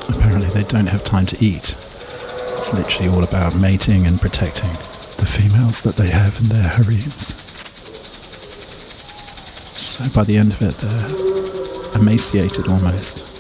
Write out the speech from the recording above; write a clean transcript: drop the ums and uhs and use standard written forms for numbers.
apparently they don't have time to eat. It's literally all about mating and protecting the females that they have in their harems. So by the end of it, they're emaciated almost.